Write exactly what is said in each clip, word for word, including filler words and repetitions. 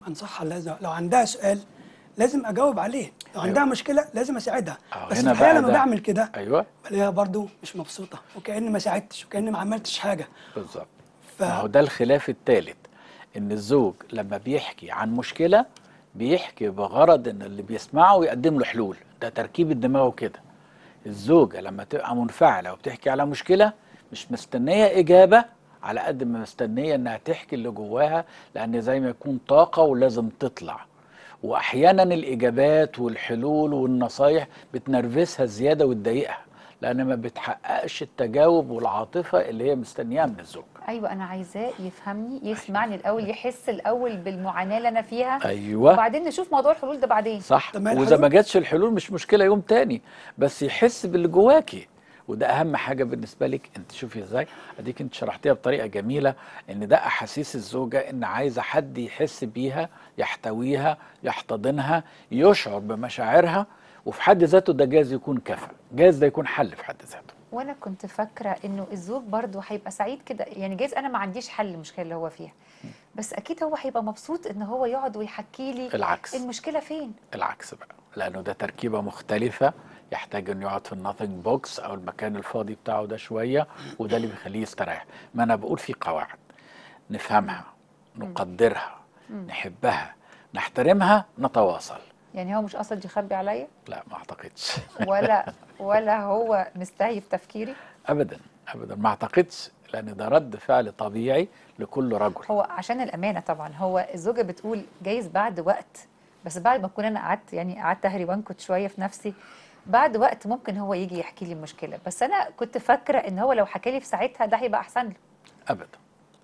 انصحها لازم لو عندها سؤال لازم اجاوب عليه، لو أيوة. عندها مشكله لازم اساعدها. بس في هنا الحقيقه بقى لما ده. بعمل كده ايوه بلاقيها برضو مش مبسوطه وكاني ما ساعدتش وكاني ما عملتش حاجه. بالظبط. ف... ما هو ده الخلاف الثالث، ان الزوج لما بيحكي عن مشكله بيحكي بغرض ان اللي بيسمعه يقدم له حلول، ده تركيب الدماغ كده. الزوجه لما تبقى منفعله وبتحكي على مشكله مش مستنيه اجابه على قد ما مستنيه انها تحكي اللي جواها، لان زي ما يكون طاقه ولازم تطلع. واحيانا الاجابات والحلول والنصايح بتنرفزها زياده وتضايقها، لان ما بتحققش التجاوب والعاطفه اللي هي مستنياها من الزوج. ايوه، انا عايزاه يفهمني، يسمعني الاول، يحس الاول بالمعاناه اللي انا فيها، ايوه وبعدين نشوف موضوع الحلول ده بعدين. صح. طب ما واذا ما الحلول جاتش الحلول مش مشكله، يوم تاني، بس يحس باللي جواكي، وده اهم حاجه بالنسبه لك انت. شوفي ازاي، اديك انت شرحتيها بطريقه جميله، ان ده احاسيس الزوجه، ان عايزه حد يحس بيها، يحتويها، يحتضنها، يشعر بمشاعرها. وفي حد ذاته ده جايز يكون كفى، جايز ده يكون حل في حد ذاته. وانا كنت فاكره انه الزوج برضه هيبقى سعيد كده، يعني جايز انا ما عنديش حل للمشكله اللي هو فيها، بس اكيد هو هيبقى مبسوط ان هو يقعد ويحكي لي العكس. المشكله فين. العكس بقى، لانه ده تركيبه مختلفه، يحتاج انه يقعد في الناثينج بوكس او المكان الفاضي بتاعه ده شويه، وده اللي بيخليه يستريح. ما انا بقول في قواعد نفهمها، نقدرها، نحبها، نحترمها، نتواصل. يعني هو مش قصد يخبي عليا، لا ما اعتقدش. ولا ولا هو مستهيف تفكيري. ابدا ابدا ما اعتقدش، لان ده رد فعل طبيعي لكل رجل. هو عشان الامانه طبعا، هو الزوجه بتقول جايز بعد وقت، بس بعد ما اكون انا قعدت يعني قعدت اهري وانكت شويه في نفسي، بعد وقت ممكن هو يجي يحكي لي المشكله، بس انا كنت فاكره ان هو لو حكى لي في ساعتها ده هيبقى احسن له. ابدا.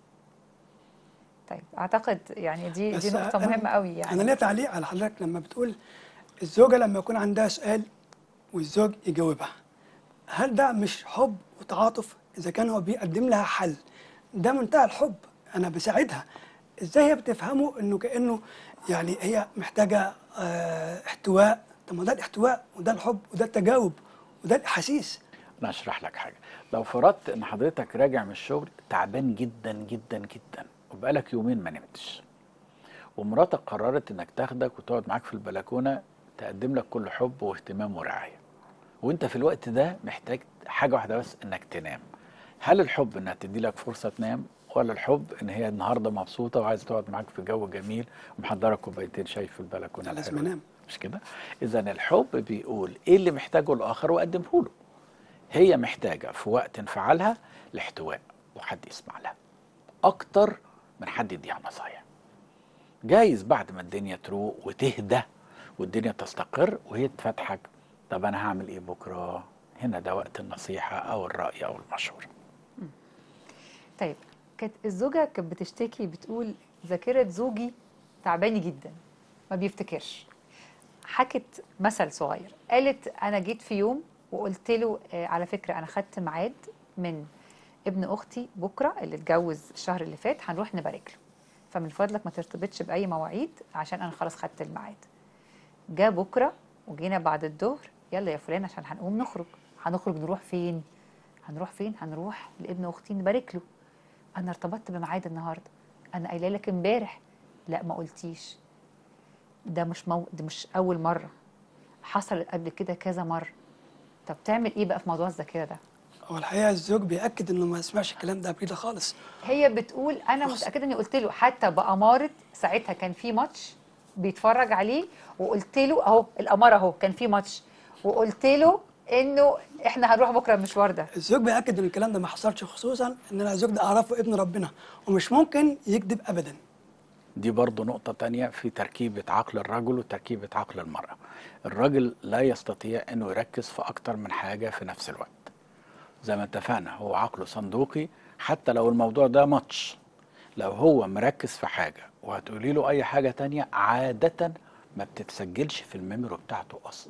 طيب اعتقد يعني دي دي بس نقطه انا مهمه قوي انا يعني. ليا تعليق على حضرتك لما بتقول الزوجه لما يكون عندها سؤال والزوج يجاوبها، هل ده مش حب وتعاطف؟ اذا كان هو بيقدم لها حل ده منتهى الحب، انا بساعدها. ازاي هي بتفهمه انه كانه يعني هي محتاجه اه احتواء؟ طب ما ده الاحتواء وده الحب وده التجاوب وده الاحاسيس. انا اشرح لك حاجه. لو فرضت ان حضرتك راجع من الشغل تعبان جدا جدا جدا، وبقالك يومين ما نمتش، ومراتك قررت انك تاخدك وتقعد معاك في البلكونه، تقدم لك كل حب واهتمام ورعايه، وانت في الوقت ده محتاج حاجه واحده بس، انك تنام. هل الحب انها تدي لك فرصه تنام، ولا الحب ان هي النهارده مبسوطه وعايزه تقعد معاك في جو جميل ومحضره كوبايتين شاي في البلكونه لازم الحلوه دي؟ انام. مش كده؟ اذا الحب بيقول ايه اللي محتاجه الاخر وقدمه له. هي محتاجه في وقت انفعالها الاحتواء، وحد يسمع لها اكتر من حد يديها نصايح. جايز بعد ما الدنيا تروق وتهدى والدنيا تستقر وهي تفتحك، طب انا هعمل ايه بكره؟ هنا ده وقت النصيحه او الراي او المشوره. طيب، كانت الزوجه كانت بتشتكي بتقول ذاكره زوجي تعباني جدا، ما بيفتكرش. حكت مثل صغير، قالت انا جيت في يوم وقلت له آه على فكره انا خدت ميعاد من ابن اختي بكره اللي اتجوز الشهر اللي فات، هنروح نبارك له، فمن فضلك ما ترتبطش باي مواعيد عشان انا خلاص خدت الميعاد. جه بكره وجينا بعد الظهر، يلا يا فلان عشان هنقوم نخرج. هنخرج نروح فين؟ هنروح فين؟ هنروح لابن اختي نبارك له. انا ارتبطت بميعاد النهارده، انا قايله لك امبارح. لا ما قلتيش. ده مش مو... ده مش اول مره، حصلت قبل كده كذا مره. طب تعمل ايه بقى في موضوع الذاكره ده؟ هو الحقيقه الزوج بياكد انه ما يسمعش الكلام ده قبل كده خالص. هي بتقول انا وخص- متاكده اني قلت له، حتى باماره ساعتها كان في ماتش بيتفرج عليه، وقلت له اهو الاماره اهو كان في ماتش، وقلت له انه احنا هنروح بكره المشوار ده. الزوج بيأكد ان الكلام ده ما حصلش، خصوصا ان انا الزوج ده اعرفه ابن ربنا ومش ممكن يكذب ابدا. دي برضو نقطة تانية في تركيبة عقل الرجل وتركيبة عقل المرأة. الراجل لا يستطيع انه يركز في اكتر من حاجة في نفس الوقت. زي ما اتفقنا هو عقله صندوقي، حتى لو الموضوع ده ماتش، لو هو مركز في حاجة وهتقولي له اي حاجة تانية عادة ما بتتسجلش في الميموري بتاعته اصلا.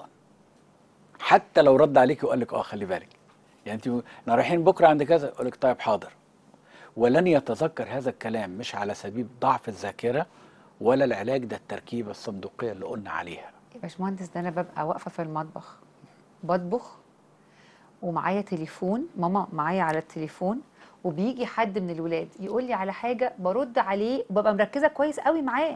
حتى لو رد عليك وقال لك اه خلي بالك، يعني انت احنا رايحين بكره عند كذا، يقول لك طيب حاضر، ولن يتذكر هذا الكلام، مش على سبيل ضعف الذاكره ولا العلاج، ده التركيبه الصندوقيه اللي قلنا عليها. يا باشمهندس، ده انا ببقى واقفه في المطبخ بطبخ ومعايا تليفون ماما معايا على التليفون، وبيجي حد من الولاد يقول لي على حاجه برد عليه وببقى مركزه كويس قوي معاه.